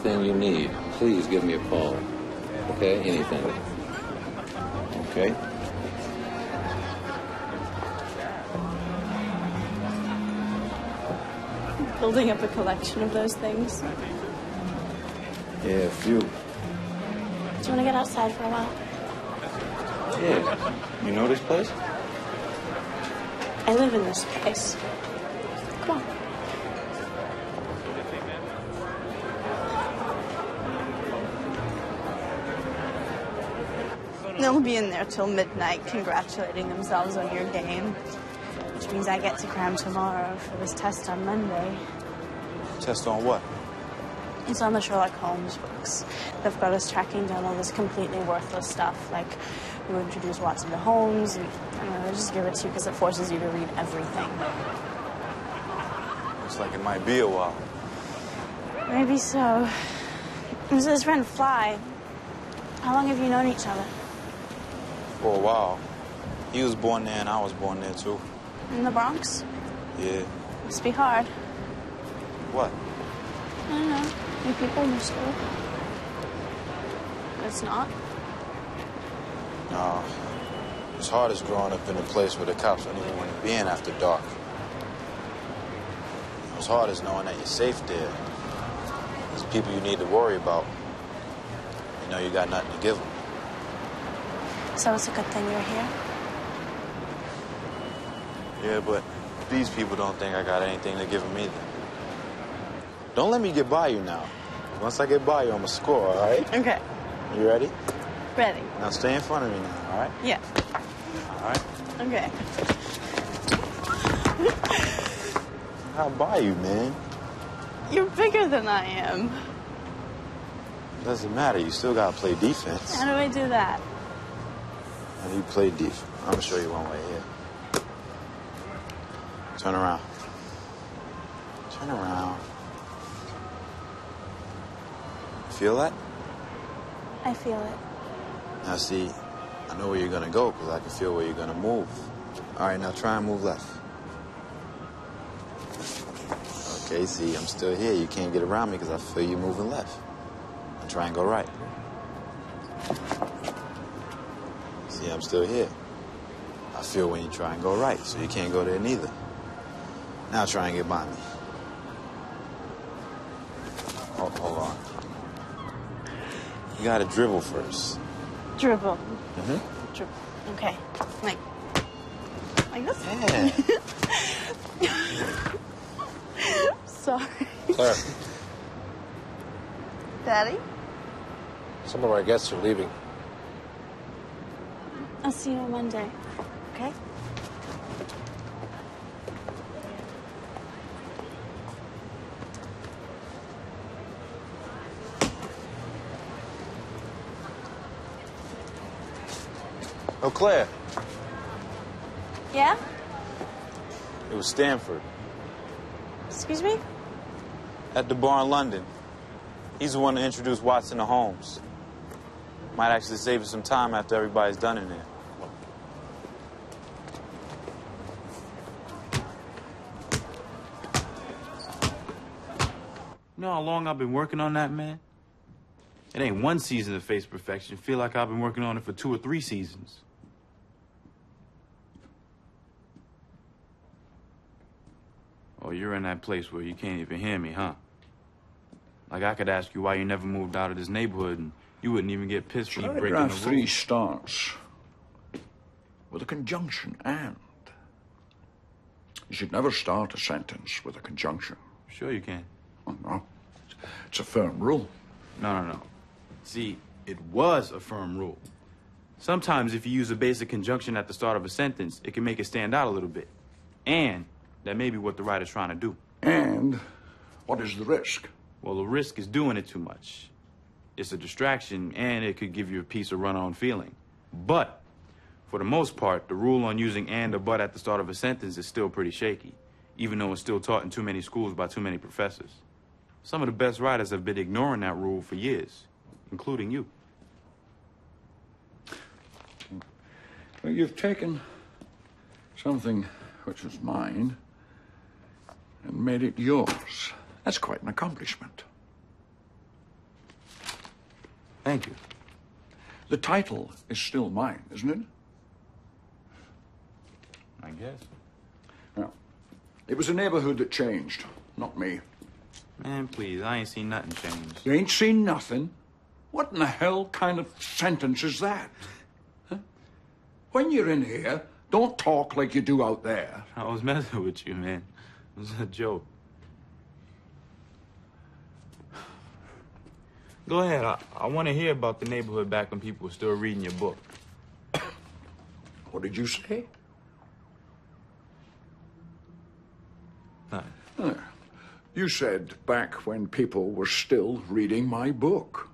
anything you need, please give me a call. Okay? Anything. Okay? Building up a collection of those things. Yeah, a few. Do you want to get outside for a while? Yeah. You know this place? I live in this place. Come on. They'll be in there till midnight congratulating themselves on your game. Which means I get to cram tomorrow for this test on Monday. Test on what? It's on the Sherlock Holmes books. They've got us tracking down all this completely worthless stuff, like who introduced Watson to Holmes, and I don't know, they just give it to you because it forces you to read everything. Looks like it might be a while. Maybe so. This is his friend Fly. How long have you known each other? For a while. He was born there and I was born there too. In the Bronx? Yeah. Must be hard. What? I don't know. New people, new school. It's not. No. It's hardest growing up in a place where the cops don't even want to be in after dark. It's hardest knowing that you're safe there. There's people you need to worry about. You know you got nothing to give them. So it's a good thing you're here? Yeah, but these people don't think I got anything to give them either. Don't let me get by you now. Once I get by you, I'm going to score, all right? Okay. You ready? Ready. Now stay in front of me now, all right? Yeah. All right? Okay. How by you, man? You're bigger than I am. Doesn't matter. You still got to play defense. How do I do that? How do you play defense? I'm going to show you one way here. Turn around. Turn around. Feel that? I feel it. Now, see, I know where you're going to go because I can feel where you're going to move. All right, now try and move left. Okay, see, I'm still here. You can't get around me because I feel you moving left. Now try and go right. See, I'm still here. I feel when you try and go right, so you can't go there neither. Now try and get by me. Oh, hold on. You gotta dribble first. Dribble. Mm-hmm. Dribble. Okay. Like this? Yeah. Sorry. Claire, Daddy? some of our guests are leaving. I'll see you on Monday. Okay? Oh, Claire. Yeah? It was Stanford. Excuse me? At the bar in London. He's the one that introduced Watson to Holmes. Might actually save us some time after everybody's done in there. You know how long I've been working on that, man? It ain't one season to face perfection. Feel like I've been working on it for 2 or 3 seasons. Oh, you're in that place where you can't even hear me, huh? Like I could ask you why you never moved out of this neighborhood and you wouldn't even get pissed when you break the Paragraph 3 rules. starts with a conjunction and. You should never start a sentence with a conjunction. Sure you can. Oh, no. It's a firm rule. No. See, it was a firm rule. Sometimes if you use a basic conjunction at the start of a sentence, it can make it stand out a little bit. And that may be what the writer's trying to do. And what is the risk? Well, the risk is doing it too much. It's a distraction, and it could give you a piece of run-on feeling. But, for the most part, the rule on using and or but at the start of a sentence is still pretty shaky, even though it's still taught in too many schools by too many professors. Some of the best writers have been ignoring that rule for years, including you. Well, you've taken something which is mine and made it yours. That's quite an accomplishment. Thank you. The title is still mine, isn't it? I guess. Well, it was the neighborhood that changed, not me. Man, please, I ain't seen nothing change. You ain't seen nothing? What in the hell kind of sentence is that? Huh? When you're in here, don't talk like you do out there. I was messing with you, man. It was a joke. Go ahead. I want to hear about the neighborhood back when people were still reading your book. What did you say? Huh. You said back when people were still reading my book.